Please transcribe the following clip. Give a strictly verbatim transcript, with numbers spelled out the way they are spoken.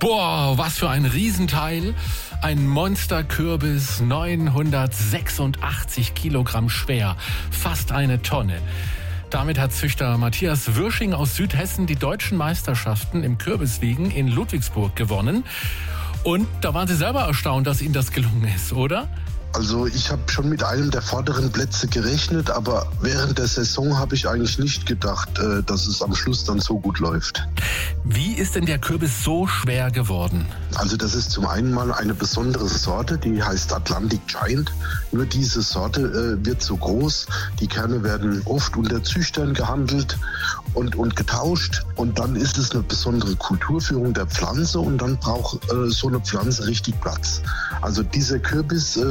Boah, was für ein Riesenteil. Ein Monsterkürbis, neunhundertsechsundachtzig Kilogramm schwer, fast eine Tonne. Damit hat Züchter Matthias Würsching aus Südhessen die deutschen Meisterschaften im Kürbiswiegen in Ludwigsburg gewonnen. Und da waren Sie selber erstaunt, dass Ihnen das gelungen ist, oder? Also ich habe schon mit einem der vorderen Plätze gerechnet, aber während der Saison habe ich eigentlich nicht gedacht, dass es am Schluss dann so gut läuft. Wie ist denn der Kürbis so schwer geworden? Also das ist zum einen mal eine besondere Sorte, die heißt Atlantic Giant. Nur diese Sorte äh, wird so groß. Die Kerne werden oft unter Züchtern gehandelt und, und getauscht. Und dann ist es eine besondere Kulturführung der Pflanze und dann braucht äh, so eine Pflanze richtig Platz. Also dieser Kürbis äh,